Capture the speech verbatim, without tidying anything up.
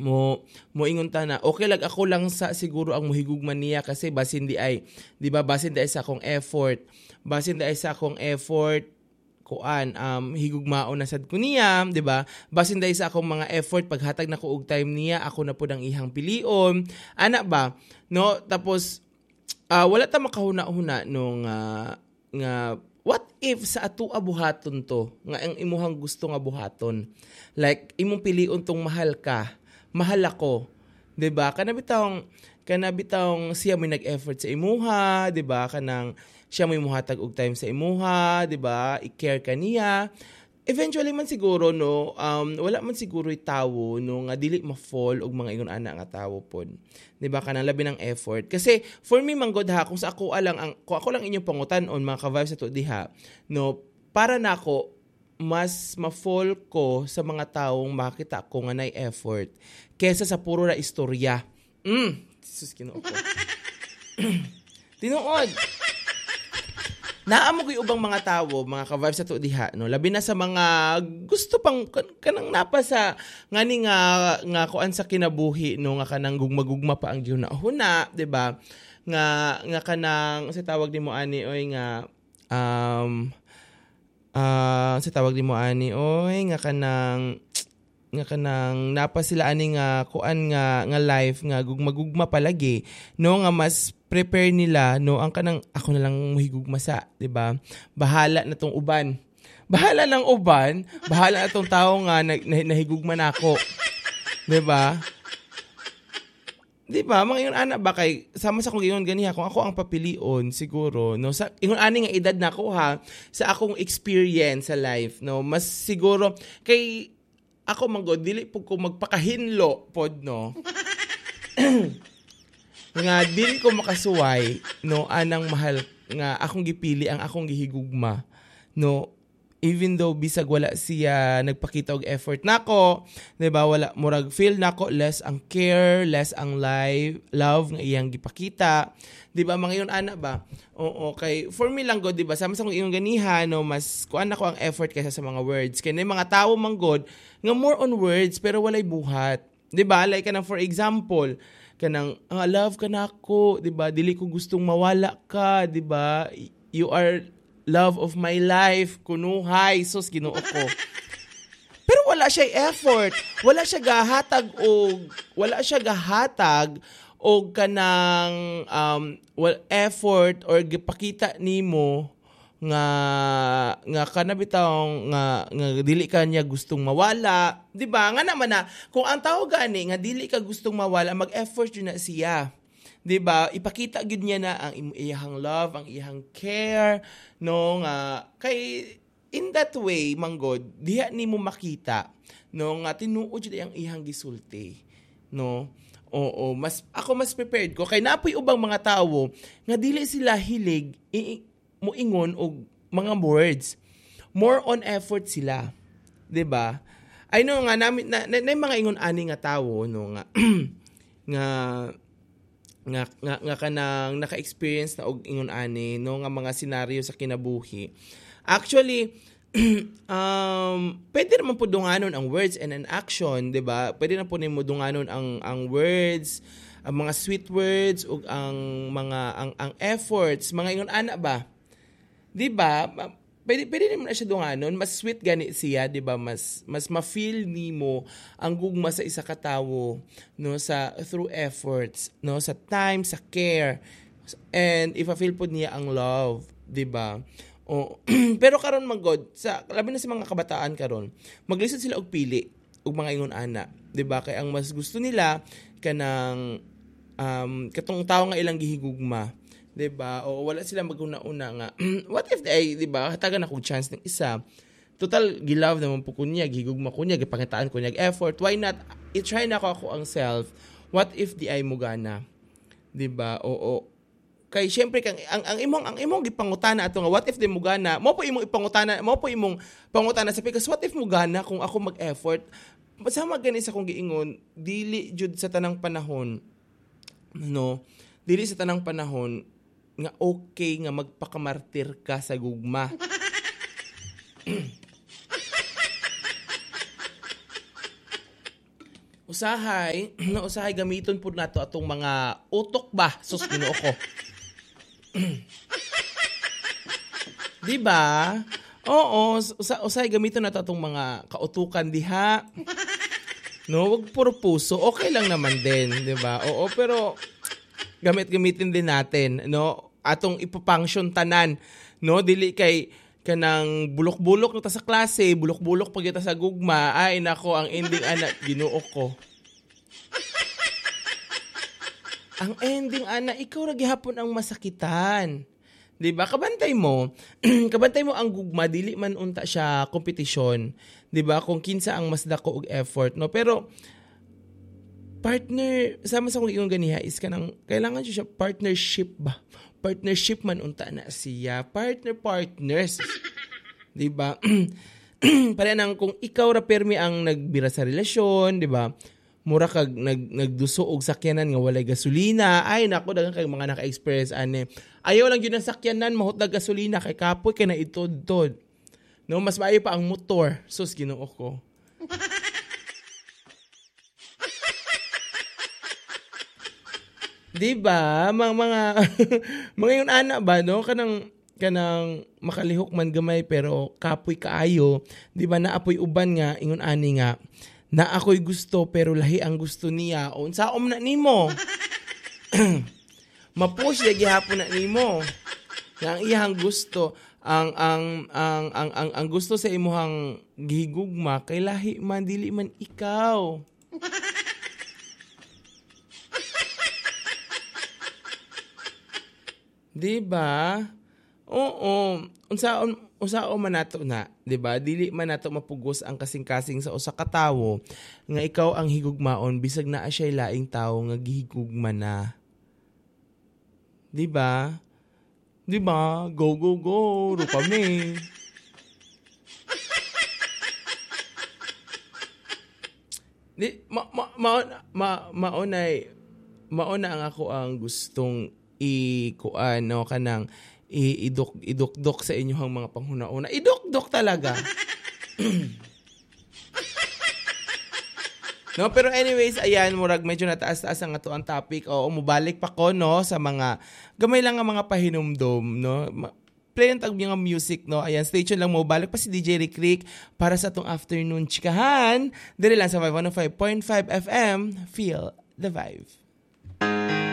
mo moingon ta na okay lang ako lang sa siguro ang mohigugman niya kasi basin di ay di ba basin di ay sa akong effort basin di ay sa akong effort kuan um higugmaon na sad ko niya di ba basin di ay sa akong mga effort paghatag na ko og time niya ako na pud ang ihang pilion ana ba no tapos uh, wala ta makahuna-huna nung uh, nga what if sa ato abuhaton to nga ang imuhang gusto nga buhaton like imong pilion tong mahal ka mahal ako, 'di ba? Kana bitawng kana bitawng siya may nag-effort sa imuha, 'di ba? Kanang siya may muhatag og time sa imuha, 'di ba? I-care ka niya. Eventually man siguro no, um wala man siguro tawo no nga dili ma-fall og mga ingon ana nga tawo pod. 'Di ba? Kanang labi ng effort. Kasi for me manggod ha kung sa ako alang ang kung ako lang inyong pangutan-on mga ka-vibes sa to diha, no, para nako mas ma-fall ko sa mga taong makita ko nga nay effort kesa sa puro na istorya. Mm, Jesus Ginoo ko. Tinuod. Naamo ko'y ubang mga tawo, mga ka-vibes sa to diha, no. Labi na sa mga gusto pang kanang napa sa ngani nga nga kuan sa kinabuhi no nga kanang gugmagugma pa ang gihuna-huna, 'di ba? Nga nga kanang sa tawag nimo ani oy nga um Ah, uh, sa tawag din mo ani oy nga kanang nga kanang napa sila ani nga kuan nga nga life nga gugmagugma palagi no nga mas prepare nila no ang kanang ako na lang mohigugma sa, 'di ba? Bahala na tong uban. Bahala lang uban, bahala na tong tawo nga na, na, nahigugma nako. 'Di ba? Di ba, mga ingon ana ba kay sama sa kong ingon ganiha kung ako ang papilion siguro no sa ingon ani nga edad nako ha sa akong experience sa life no mas siguro kay ako manggod dili pud ko magpakahinlo pod no nga dili ko makasuway no anang mahal nga akong gipili ang akong gihigugma no even though bisag wala siya nagpakita og effort nako, 'di ba? Wala murag feel nako less ang care, less ang life, love nga iyang gipakita. 'Di ba? Mga yon ana ba? Oo, okay. For me lang god, 'di ba? Sama sa kong iyong ganiha no, mas kuan nako ang effort kaysa sa mga words. Kay nay mga tawo man god nga more on words pero walay buhat. 'Di ba? Like kanang for example, kanang ah, love ka nako, 'di ba? Dili ko gustong mawala ka, 'di ba? You are love of my life, kunuhay, sus, Ginoo ko. Pero wala siya effort, wala siya gahatag og wala siya gahatag og kanang um well, effort or gipakita nimo nga nga kana bitaw nga nga dili ka niya gustong mawala, di ba? Nga naman na kung ang tao gani nga dili ka gustong mawala, mag-effort yun na siya. 'Di ba? Ipakita gid niya na ang iyang love, ang iyang care, no nga kay in that way manggod diha nimo makita no nga tinuod jud ang iyang gisulti, no? Oo, mas ako mas prepared ko kay napoy ubang mga tawo nga dili sila hilig i- moingon og mga words. More on effort sila. 'Di ba? I know nga namin na, na, na mga ingon ani nga tawo no nga nga nga nga, nga kanang naka-experience na og ingon ani no nga mga senaryo sa kinabuhi. Actually um pwede naman po dunganon ang words and an action, 'di ba? Pwede na po nimo dunganon ang ang words, ang mga sweet words ug ang mga ang ang efforts, mga ingon ana ba? 'Di ba? Pwede, pwede naman na siya dunganon, mas sweet gani siya, 'di ba? Mas mas ma-feel nimo ang gugma sa isa ka tawo no sa through efforts, no sa time, sa care. And if I feel pud niya ang love, 'di ba? O pero karon manggod sa labi na sa mga kabataan karon, maglisod sila og pili og mga ingon ana, 'di ba? Kay ang mas gusto nila kanang um katong tawo nga ilang gihigugma. 'Di ba? O wala sila maguna-una nga. What if they, 'di ba? Hatagan ako chance ng isa. Total gilove naman po kunya, gigugma kunya, gipangitaan kunya, effort. Why not i-try na ako ako ang self? What if di ay mugana? 'Di ba? Oo. Kay syempre kang ang, ang imong ang imong gipangutana ato nga what if di mugana? Mo po imong ipangutana, mo po imong pangutana sa because what if mugana kung ako mag-effort? Masama gani sa kong giingon, dili jud sa tanang panahon. No. Dili sa tanang panahon nga okay nga magpakamartir ka sa gugma. usahay, na usahay gamiton pud nato atong mga utok ba sus Ginoo ko. Di ba? Oo, usa usahay gamiton nato atong mga kautukan diha. No, wag puro puso. Okay lang naman din, di ba? Oo, pero gamit-gamitin din natin, no? Atong ipapunction tanan, no? Dili kay kanang bulok-bulok ta sa klase, bulok-bulok pag ta sa gugma, ay nako ang ending ana Ginoo ko. Ang ending ana ikaw ra gihapon ang masakitan. 'Di ba? Kabantay mo. Kabantay mo ang gugma dili man unta siya kompetisyon, 'di ba? Kung kinsa ang mas dako og effort, no? Pero partner, sama sa kung iyong ganiha is kanang kailangan siya partnership ba? Partnership man unta na siya. Partner partners. 'Di ba? Para nang kung ikaw ra permi ang nagbira sa relasyon, 'di ba? Mura kag nag nagduso og sakyanan nga walay gasolina. Ay nako daghang kay mga naka-experience ani. Ayaw lang gyud ang sakyanan mahot dag gasolina kay kapoy kay na itod-tod. No, mas maayo pa ang motor. Sus Ginoo ko. Di ba? Mga mga mga yun ana ba no kanang kanang makalihok man gamay pero kapoy kaayo. Di ba naapoy uban nga ingon ani nga na ako'y gusto pero lahi ang gusto niya. O unsaom na nimo? Ma-push na gihapon na nimo. Nga ang iyang gusto ang ang ang ang ang, ang gusto sa imuhang gihigugma kay lahi man dili man ikaw. Di ba? Oo. Unsaon unsaon man nato na, di ba? Dili man nato mapugos ang kasing-kasing sa usa ka tawo nga ikaw ang higugmaon bisag naa siya laing tawo nga gihigugma na. Di ba? Di ba? Go go go, Rupame. Di ma ma ma ma maunay mauna ang ako ang gustong i-kuan no kanang idok idokdok sa inyong mga panghuna-una. Idokdok talaga. No, pero anyways, ayan, murag medyo nataas-taas ang ato ang topic. O mubalik pa ko no sa mga gamay lang nga mga pahinumdom, no. Play ang tag mga music, no. Ayan, stay tuned lang mo. Balik pa si D J Rick Rick para sa atong afternoon chikahan. Dili lang sa one oh five point five F M. Feel the vibe.